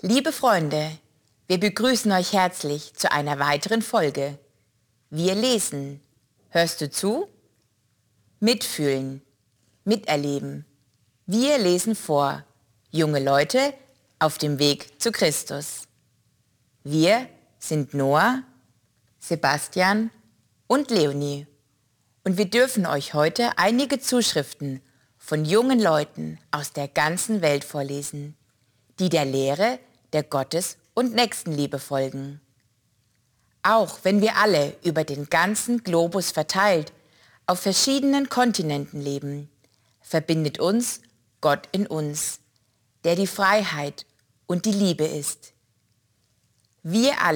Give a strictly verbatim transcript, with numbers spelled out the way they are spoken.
Liebe Freunde, wir begrüßen euch herzlich zu einer weiteren Folge. Wir lesen. Hörst du zu? Mitfühlen, miterleben. Wir lesen vor. Junge Leute auf dem Weg zu Christus. Wir sind Noah, Sebastian und Leonie. Und wir dürfen euch heute einige Zuschriften von jungen Leuten aus der ganzen Welt vorlesen, die der Lehre der Gottes- und Nächstenliebe folgen. Auch wenn wir alle über den ganzen Globus verteilt auf verschiedenen Kontinenten leben, verbindet uns Gott in uns, der die Freiheit und die Liebe ist. Wir alle